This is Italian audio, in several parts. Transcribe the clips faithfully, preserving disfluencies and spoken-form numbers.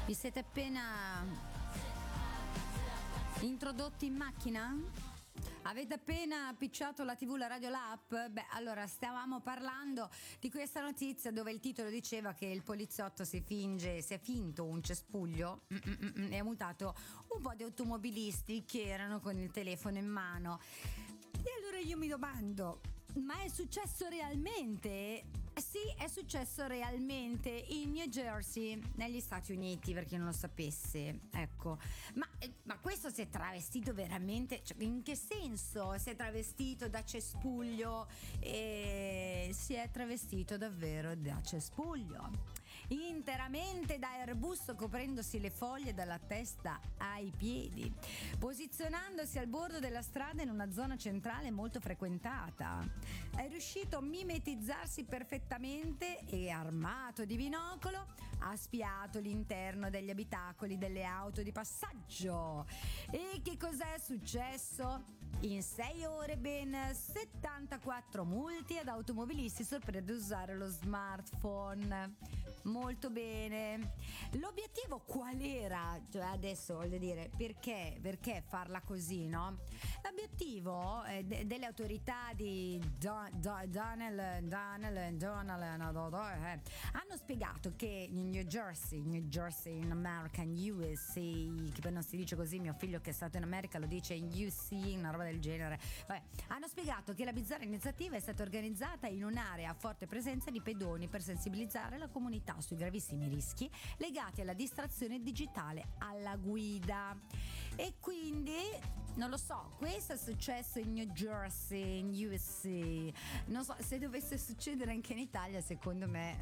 Vi siete appena introdotti in macchina? Avete appena appicciato la tivù, la radio, l'app? Beh, allora stavamo parlando di questa notizia dove il titolo diceva che il poliziotto si finge, si è finto un cespuglio mm-mm, e ha mutato un po' di automobilisti che erano con il telefono in mano. E allora io mi domando, ma è successo realmente? Sì, è successo realmente in New Jersey, negli Stati Uniti, per chi non lo sapesse. Ecco, ma, ma questo si è travestito veramente? Cioè, in che senso si è travestito da cespuglio? E si è travestito davvero da cespuglio, interamente da arbusto, coprendosi le foglie dalla testa ai piedi, posizionandosi al bordo della strada in una zona centrale molto frequentata. È riuscito a mimetizzarsi perfettamente e, armato di binocolo, ha spiato l'interno degli abitacoli delle auto di passaggio. E che cos'è successo? In sei ore ben settantaquattro multe ad automobilisti sorpresi ad usare lo smartphone. Molto bene. L'obiettivo qual era? Cioè, adesso voglio dire, perché? Perché farla così, no? L'obiettivo eh, de- delle autorità di Don- Don- Donald Donald Donald no, no, eh, hanno spiegato che in New Jersey, New Jersey in America, in U S A, che poi non si dice così, mio figlio che è stato in America lo dice in U C, una roba del genere. Vabbè, hanno spiegato che la bizzarra iniziativa è stata organizzata in un'area a forte presenza di pedoni per sensibilizzare la comunità sui gravissimi rischi legati alla distrazione digitale alla guida. E quindi non lo so, questo è successo in New Jersey, in U S A. Non so, se dovesse succedere anche in Italia, secondo me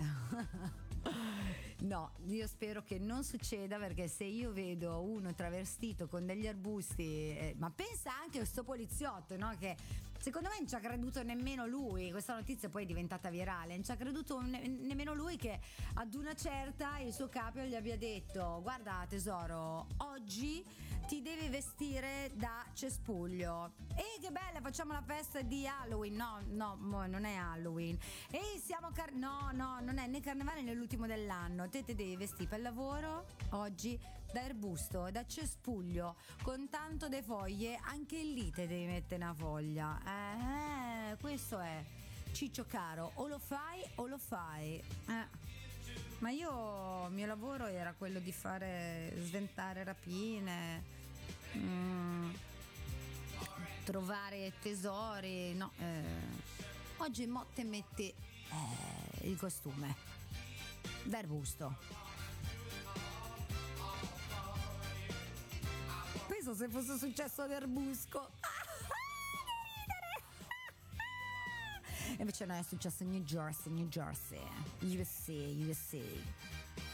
no, io spero che non succeda, perché se io vedo uno travestito con degli arbusti, eh, ma pensa anche a questo poliziotto, no? Che secondo me non ci ha creduto nemmeno lui. Questa notizia poi è diventata virale. Non ci ha creduto ne- nemmeno lui, che ad una certa il suo capo gli abbia detto: guarda tesoro, oggi ti devi vestire da cespuglio. E che bella, facciamo la festa di Halloween. No, no, non è Halloween. E siamo car- no, no, non è né carnevale né l'ultimo dell'anno. Te ti devi vestire per lavoro oggi da arbusto, da cespuglio, con tanto de foglie. Anche lì te devi mettere una foglia. Eh, questo è, ciccio caro, o lo fai o lo fai. Eh. Ma io, il mio lavoro era quello di fare, sventare rapine, mm, trovare tesori, no, eh, oggi mo te metti eh, il costume d'arbusto. Penso se fosse successo ad Arbusco. Invece no, è successo in New Jersey, New Jersey, U S A, U S A.